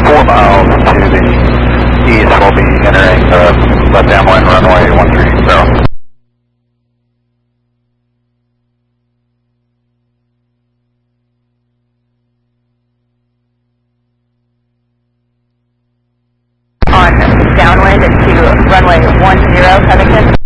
4 miles to the east, we'll be entering the left downwind runway 130. On downwind to runway 10, Covington.